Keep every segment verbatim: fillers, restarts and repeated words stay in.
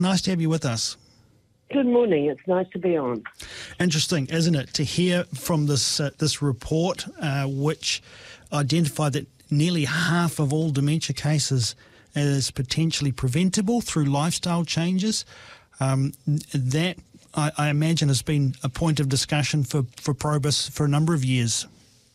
Nice to have you with us. Good morning. It's nice to be on. Interesting, isn't it, to hear from this uh, this report, uh, which identified that nearly half of all dementia cases is potentially preventable through lifestyle changes. Um, that, I, I imagine, has been a point of discussion for, for Probus for a number of years.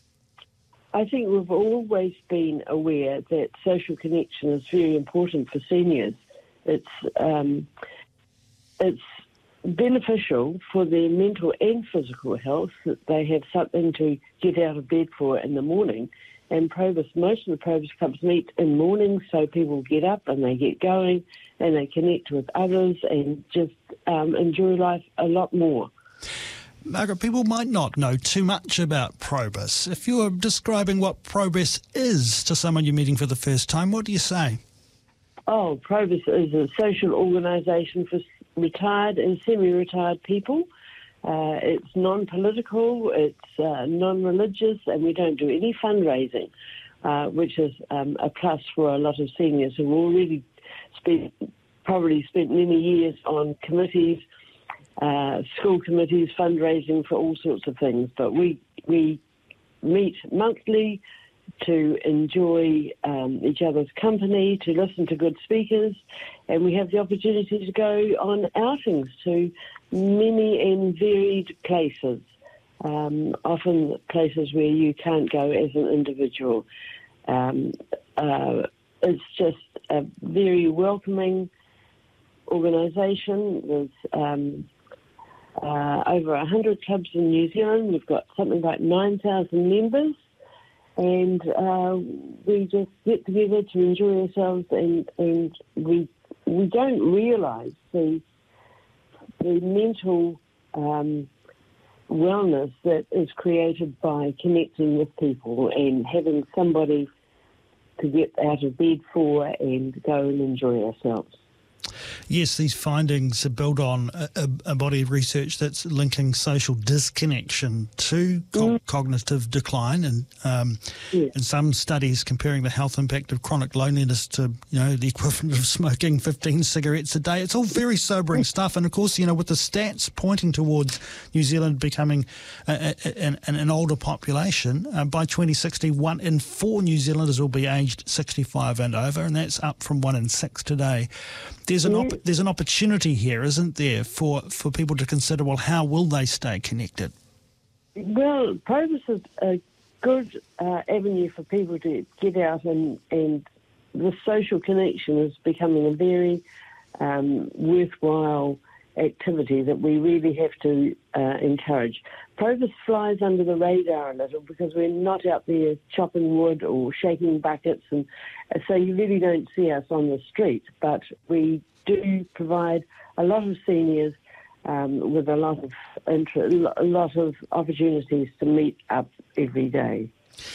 I think we've always been aware that social connection is very important for seniors. It's um, it's beneficial for their mental and physical health that they have something to get out of bed for in the morning. And Probus, most of the Probus clubs meet in mornings, so people get up and they get going and they connect with others and just um, enjoy life a lot more. Margaret, people might not know too much about Probus. If you're describing what Probus is to someone you're meeting for the first time, what do you say? Oh, Probus is a social organisation for retired and semi-retired people. Uh, it's non-political, it's uh, non-religious, and we don't do any fundraising, uh, which is um, a plus for a lot of seniors who already spent, probably spent many years on committees, uh, school committees, fundraising for all sorts of things. But we we meet monthly to enjoy um, each other's company, to listen to good speakers, and we have the opportunity to go on outings to many and varied places, um, often places where you can't go as an individual. Um, uh, it's just a very welcoming organisation. There's um, uh, over one hundred clubs in New Zealand. We've got something like nine thousand members. And uh, we just get together to enjoy ourselves, and, and we we don't realise the the mental um, wellness that is created by connecting with people and having somebody to get out of bed for and go and enjoy ourselves. Yes, these findings are built on a, a, a body of research that's linking social disconnection to co- mm. cognitive decline, and um, yeah. in some studies comparing the health impact of chronic loneliness to, you know, the equivalent of smoking fifteen cigarettes a day. It's all very sobering stuff, and of course, you know, with the stats pointing towards New Zealand becoming a, a, an, an older population, uh, by twenty sixty, one in four New Zealanders will be aged sixty-five and over, and that's up from one in six today. There's an op- there's an opportunity here, isn't there, for, for people to consider, well, how will they stay connected? Well, Probus is a good uh, avenue for people to get out, and, and the social connection is becoming a very um, worthwhile activity that we really have to uh, encourage. Probus flies under the radar a little because we're not out there chopping wood or shaking buckets, and so you really don't see us on the street, but we do provide a lot of seniors um, with a lot of inter- a lot of opportunities to meet up every day.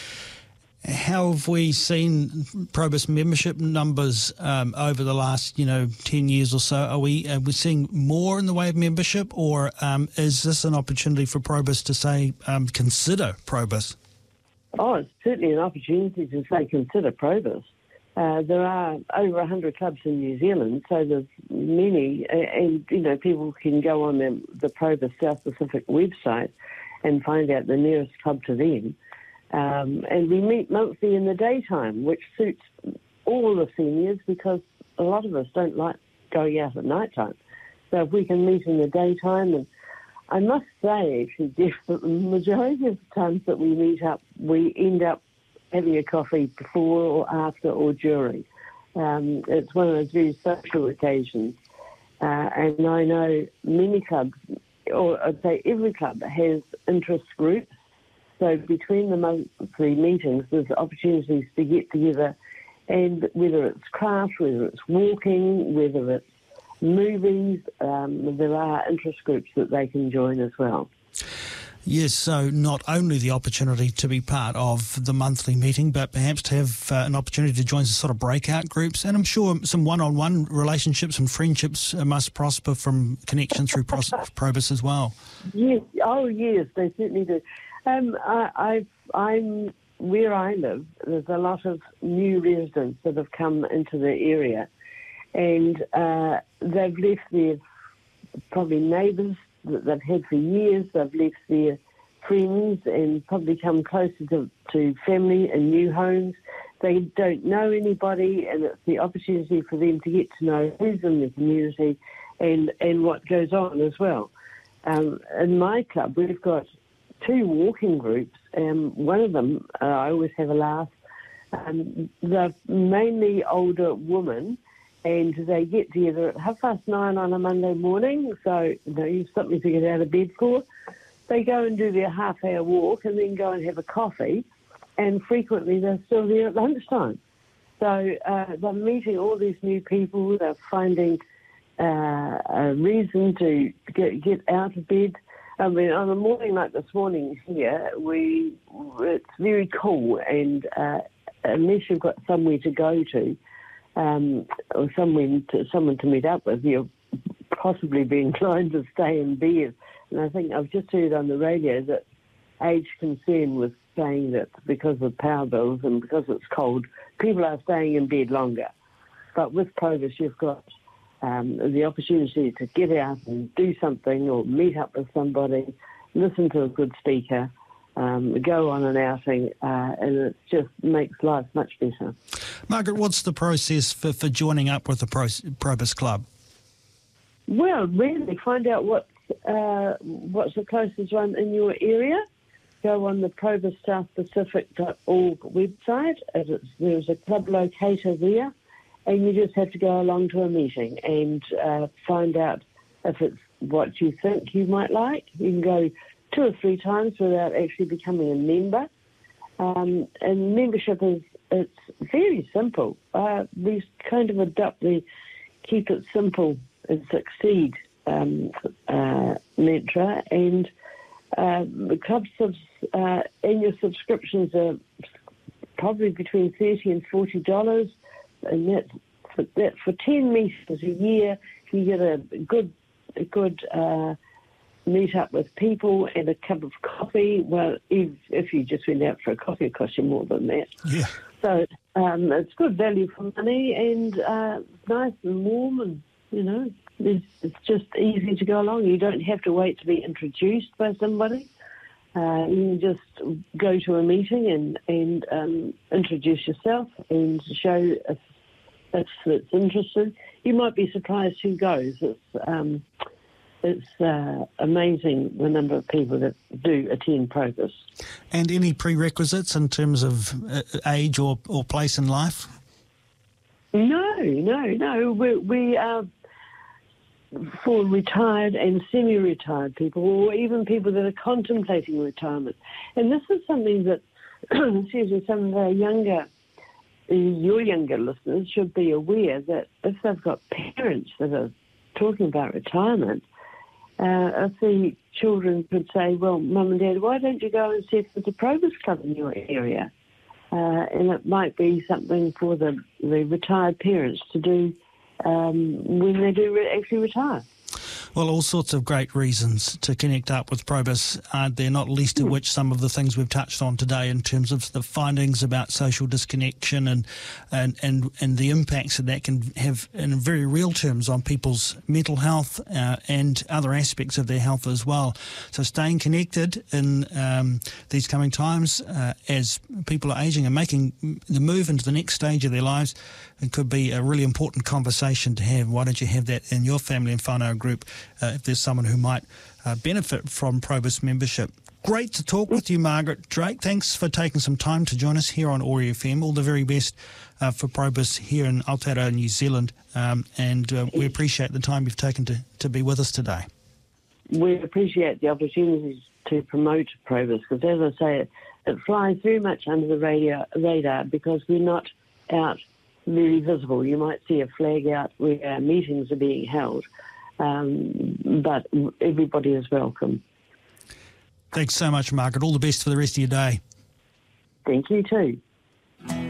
How have we seen Probus membership numbers um, over the last, you know, ten years or so? Are we are we seeing more in the way of membership, or um, is this an opportunity for Probus to say, um, consider Probus? Oh, it's certainly an opportunity to say consider Probus. Uh, there are over one hundred clubs in New Zealand, so there's many, and, you know, people can go on the, the Probus South Pacific website and find out the nearest club to them. Um, and we meet monthly in the daytime, which suits all the seniors because a lot of us don't like going out at night time. So if we can meet in the daytime, and I must say, actually, Jeff, that the majority of the times that we meet up, we end up having a coffee before or after or during. Um, it's one of those very social occasions. Uh, and I know many clubs, or I'd say every club, has interest groups. So between the monthly meetings, there's opportunities to get together, and whether it's craft, whether it's walking, whether it's movies, um, there are interest groups that they can join as well. Yes, so not only the opportunity to be part of the monthly meeting, but perhaps to have uh, an opportunity to join some sort of breakout groups. And I'm sure some one-on-one relationships and friendships uh, must prosper from connection through Pros- Probus as well. Yes, oh yes, they certainly do. Um, I, I've, I'm where I live. There's a lot of new residents that have come into the area, and uh, they've left their probably neighbours that they've had for years. They've left their friends and probably come closer to, to family and new homes. They don't know anybody, and it's the opportunity for them to get to know who's in the community and, and what goes on as well. Um, in my club, we've got two walking groups. Um, one of them, uh, I always have a laugh, um, they're mainly older women, and they get together at half past nine on a Monday morning, so you know, you've something to get out of bed for. They go and do their half-hour walk and then go and have a coffee, and frequently they're still there at lunchtime. So uh, they're meeting all these new people, they're finding uh, a reason to get, get out of bed. I mean, on a morning like this morning here, we it's very cool, and uh, unless you've got somewhere to go to, um, or someone to, someone to meet up with, you'll possibly be inclined to stay in bed. And I think I've just heard on the radio that Age Concern was saying that because of power bills and because it's cold, people are staying in bed longer. But with Probus, you've got um, the opportunity to get out and do something or meet up with somebody, listen to a good speaker, um, go on an outing, uh, and it just makes life much better. Margaret, what's the process for, for joining up with the Pro, Probus Club? Well, really find out what uh, what's the closest one in your area. Go on the probus south pacific dot org website. It's, there's a club locator there, and you just have to go along to a meeting and uh, find out if it's what you think you might like. You can go two or three times without actually becoming a member. Um, and membership is it's very simple. Uh, we kind of adopt the keep it simple and succeed um, uh, mantra, and uh, the club subs, uh, annual subscriptions are probably between thirty and forty dollars, and that for, that for ten meetings a year, you get a good a good uh, meet up with people and a cup of coffee. Well, if, if you just went out for a coffee, it costs you more than that. Yeah. So um, it's good value for money, and uh, nice and warm, and you know, it's, it's just easy to go along. You don't have to wait to be introduced by somebody. Uh, you can just go to a meeting and, and um, introduce yourself and show if, if it's interested. You might be surprised who goes. It's um, it's uh, amazing the number of people that do attend Probus. And any prerequisites in terms of uh, age or, or place in life? No, no, no. We, we are for retired and semi-retired people, or even people that are contemplating retirement. And this is something that, excuse me, some of our younger, your younger listeners should be aware that if they've got parents that are talking about retirement, uh, if the children could say, well, Mum and Dad, why don't you go and see if there's a Probus Club in your area? Uh, and it might be something for the, the retired parents to do um, when they do re- actually retire. Well, all sorts of great reasons to connect up with Probus, aren't there? Not least of which some of the things we've touched on today in terms of the findings about social disconnection and and, and, and the impacts that that can have in very real terms on people's mental health uh, and other aspects of their health as well. So staying connected in um, these coming times uh, as people are ageing and making the move into the next stage of their lives, it could be a really important conversation to have. Why don't you have that in your family and whānau group uh, if there's someone who might uh, benefit from Probus membership? Great to talk with you, Margaret Drake. Thanks for taking some time to join us here on Ori F M. All the very best uh, for Probus here in Aotearoa, New Zealand, um, and uh, we appreciate the time you've taken to, to be with us today. We appreciate the opportunities to promote Probus, because as I say, it, it flies very much under the radar, radar because we're not out very visible. You might see a flag out where our meetings are being held, um, but everybody is welcome. Thanks so much, Margaret. All the best for the rest of your day. Thank you too.